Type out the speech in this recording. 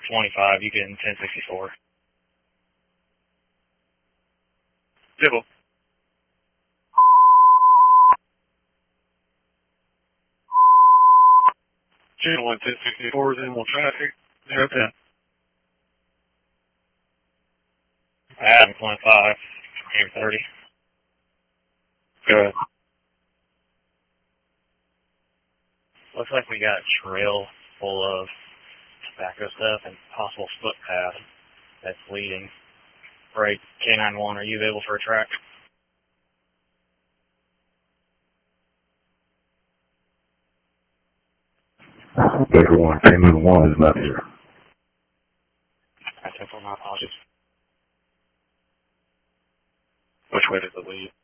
25, you get in 1064. Civil. Channel 1 1064 is animal traffic. 010. Adam 25, aim 30. Go ahead. Looks like we got a trail full of tobacco stuff and possible footpath that's leading. Right, K91, are you available for a track? Baker 1, K91 is left here. I think my apologies. Which way does it lead?